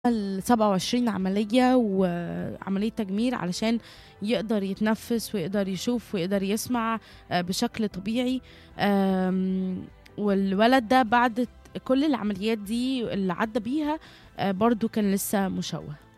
عمل 27 عملية وعملية تجميل علشان يقدر يتنفس ويقدر يشوف ويقدر يسمع بشكل طبيعي. والولد ده بعد كل العمليات دي اللي عدى بيها برضو كان لسه مشوه.